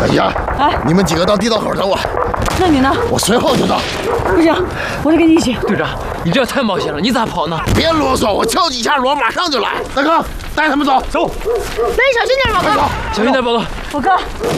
小燕， 哎， 你们几个到地道口等我。 那你呢？ 我随后就到。 不行，我得跟你一起。 队长，你这太冒险了，你咋跑呢？ 别啰嗦，我敲几下锣，马上就来。大哥，带他们走。走。 哎，小心点，宝哥。 小心点，宝哥。 宝哥，